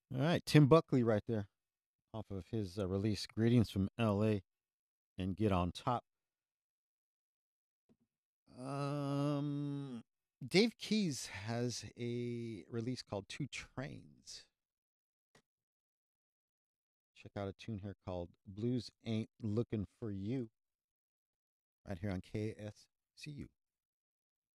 All right, Tim Buckley right there off of his release Greetings from LA and Get on Top. Um, Dave Keys has a release called Two Trains. Check out a tune here called Blues Ain't Looking for You right here on KSCU.